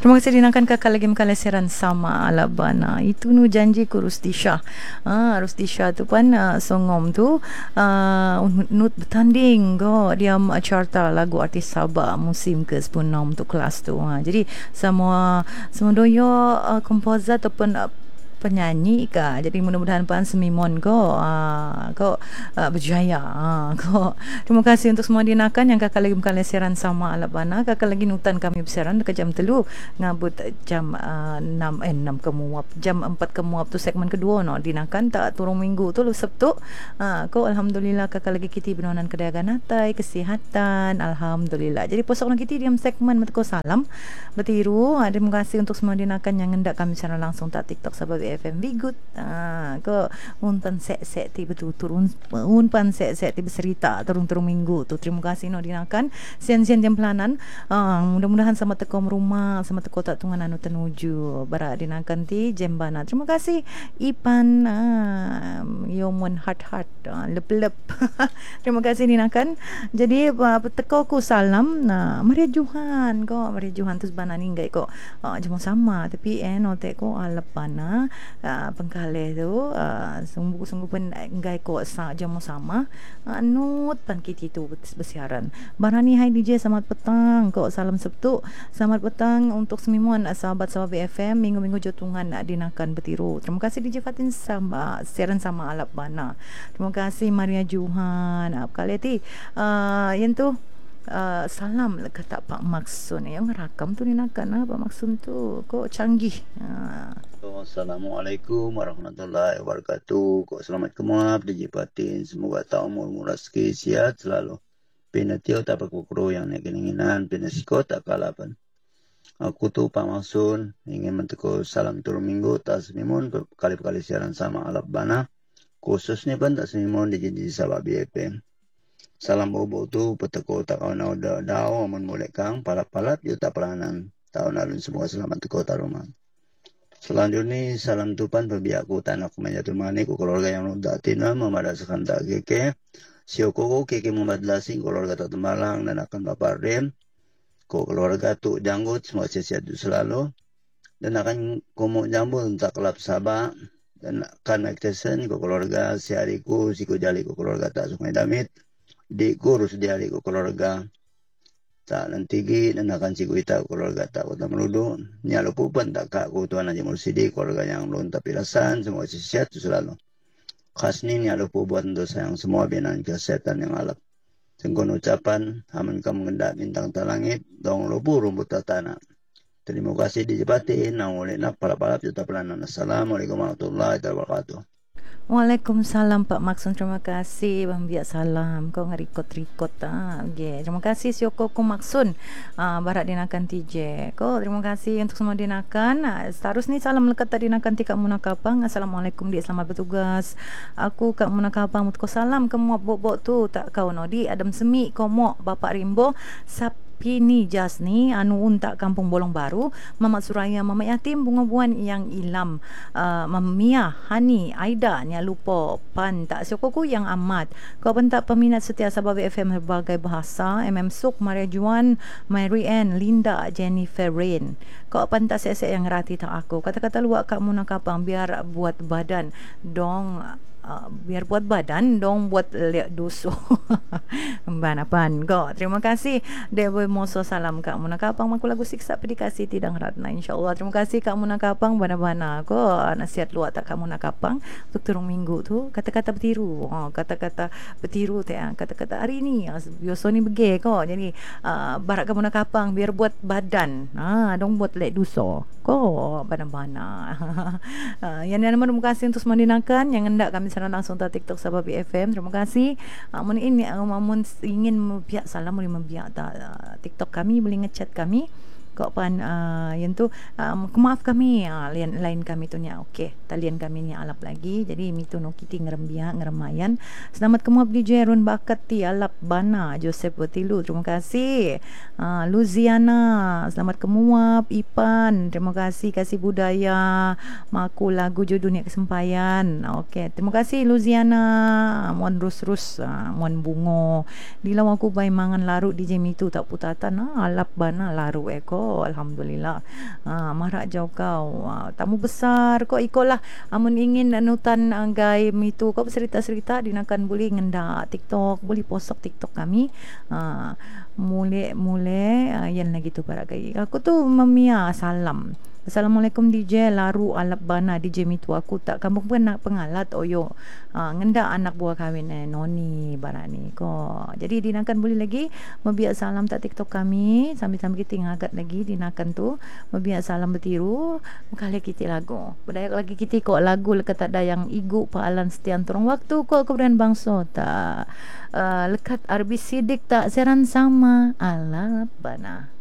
Terima kasih dinakan kakak lagi mengkalasiran sama alabana. Itu nu janji ku Rustisha. Rustisha tu pan songom tu nut bertanding go dia carta lagu artis Sabah musim ke-10 untuk kelas tu. Jadi semua doyo komposer ataupun penyanyi ka. Jadi mudah-mudahan pan semimon ko berjaya. Ko terima kasih untuk semua dinakan yang kakak lagi mengkalasiran sama alabana. Kakak lagi nutan kami bersiaran dekat jam 3 ngabut jam 6 kemuap jam 4 kemuap tu segmen kedua no dinakan tak turun minggu tu lu Sabtu ko alhamdulillah kakak lagi kiti benonan kedaya natai kesihatan alhamdulillah. Jadi posok nak kiti diam segmen metko salam bertiru. Terima kasih untuk semua dinakan yang hendak kami secara langsung tak TikTok sebab FM Bigut ko unpan sek ti betul turun unpan sek ti berserita turun minggu tu. Terima kasih no dinakan sian-sian jam pelanan mudah-mudahan sama tekom rumah sama teko tak tungan anu tenuju bara dinakan ti jembana. Terima kasih Ipan Yomon heart lep terima kasih dinakan. Jadi teko ku salam Maria Johan tu sebenarnya ninggai ko cuma sama tapi no teko alapana pengkale tu sungguh pun ngai ko jamo sama nut pan kiti tu bersiaran barani hai DJ selamat petang ko salam Sabtu selamat petang untuk semua sahabat-sahabat BFM minggu-minggu jotungan dinakan bertiru. Terima kasih DJ Fatin sama siaran sama alap bana. Terima kasih Maria Johan kali ti yang tu salam kata Pak Maksun yang rakam tu dinakan Pak Maksun tu kok canggih. Assalamualaikum warahmatullahi wabarakatuh. Kok selamat kemuap DJ Patin. Semoga tahun umur rezeki sihat selalu. Penatio tak berkukro yang nak keinginan penasiko tak kalapan. Aku tu Pak Maksun ingin menteku salam turun minggu tak semimun kali-kali siaran sama alap bana. Khususnya pun tak semimun di Sabah BFM. Salam bobo tu peteko tak kau nak dao amun mulai kang palap-palap yo tak peranan. Tahun lalu semoga selamat teko taruman. Selanjutnya salam tupan bagi aku tanah kemenjatuh mani ku keluarga yang udah tina memadasakan tak keke. Sioko keke membadlasin keluarga tak tembalang dan akan bapak rem. Ko keluarga tu janggut semua sehat selalu. Dan akan kumuk jambul tak kelap Sabah. Dan akan ekstesen ko keluarga si hariku siku jali ko keluarga tak Sungai Damit. Di kurus di hari ko keluarga tak nantigi dan akan si kuita keluarga tak Kota Meludu. Nyalo pupan tak kak ku Tuan Haji Mursidi keluarga yang belum tapi rasan semua sehat selalu. Khas ni nyalo pupan untuk sayang semua binaan kesehatan yang alap. Sengkon ucapan aman kamu gendak bintang talangit dong lupu rumput tanah. Terima kasih dijepatin oleh nak palap-palap juta pelanan. Assalamualaikum warahmatullahi wabarakatuh. Waalaikumsalam Pak Maksun. Terima kasih Bang Biak salam. Kau ngerikot-rikot okay. Terima kasih Sioko ku Maksun barat dinakan TJ. Kau terima kasih untuk semua dinakan. Seterus ni salam lekat tak dinakan ti Kak Muna Kapang. Assalamualaikum dia selamat bertugas. Aku Kak Muna Kapang mutko salam ke muap bok-bok tu tak kau no di Adam Semi kau mok Bapak Rimbo Pini Jasni anu untak Kampung Bolong Baru Mamat Suraya Mamat Yatim Bunga Buan yang ilam Mamia Hani Aida nya lupa pan tak sokoku yang amat kau pentak peminat setia Sabah FM berbagai bahasa Suk Maria Juan Mary Ann Linda Jennifer Rain kau pentak sesek yang rati tak aku kata-kata luak Kak Muna Kapang biar buat badan dong biar buat badan dong buat liat dusu banapan go. Terima kasih Dewi Moso salam Kak Muna Kapang maku lagu siksa pedikasi tidang ratna insyaallah. Terima kasih Kak Muna Kapang bana-bana ko nasihat luak tak Kak Muna Kapang untuk turun minggu tu kata-kata bertiru kata-kata bertiru teh kata-kata hari ni biasa ni bege ko jadi barak Kak Muna Kapang biar buat badan dong buat liat dusu ko bana-bana yang terima kasih untuk semua dinakan yang hendak kami secara langsung tak TikTok Sabah BFM. Terima kasih. Mun ini mun ingin membiak salam boleh membiak tak TikTok kami boleh ngechat kami. Kok pan yang tu maaf kami lain kami tu nya okey talian kami ni alap lagi jadi mitu no kiti ngerembia ngeremayan selamat kemuap DJ Run Bakat ti alap bana Joseph Botilu terima kasih Luziana selamat kemuap Ipan terima kasih kasih budaya maku lagu jo dunia kesempayan okey terima kasih Luziana mon rus mon bungo dilaw aku bai mangan larut DJ mitu tak putatan alap bana laru eko ko alhamdulillah. Marak jauh kau. Tamu besar kau ikolah amun ingin anutan gay mitu kau cerita-cerita dinakan boleh ngenda TikTok, boleh posok TikTok kami. Mule yan lagi tu para gay. Aku tuh memia salam. Assalamualaikum DJ Laru Alap Bana DJ Mitu aku tak kamu pun nak pengalat oyo ngenda anak buah kami noni barani ko. Jadi dinakan boleh lagi membiak salam tak TikTok kami sambil-sambil kita ngagat lagi dinakan tu membiak salam bertiru kali kita lagu. Budaya lagi kita kok lagu lekat ada yang igu paalan setian turun waktu kok kemudian bangso tak lekat Arbi Sidik tak seran sama Alap Bana.